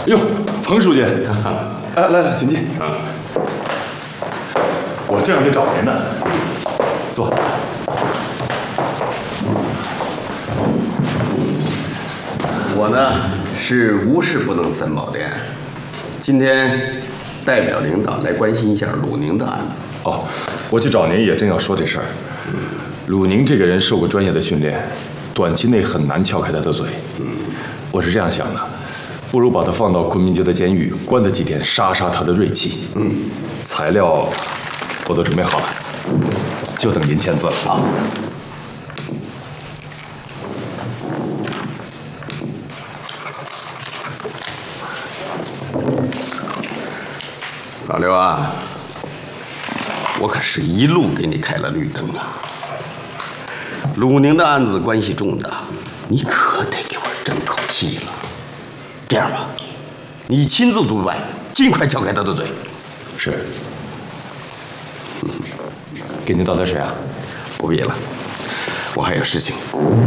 哟，彭书记，来，请进。我正要去找您呢，坐。 我呢是无事不能三宝殿，今天代表领导来关心一下鲁宁的案子。 哦，我去找您也正要说这事儿。鲁宁这个人受过专业的训练，短期内很难撬开他的嘴。我是这样想的，不如把他放到昆明街的监狱关他几天，杀他的锐气。材料我都准备好了，就等您签字了啊。 老刘啊，我可是一路给你开了绿灯啊！鲁宁的案子关系重大，你可得给我争口气了。这样吧，你亲自督办，尽快撬开他的嘴。 是。给您倒点水啊？ 不必了，我还有事情。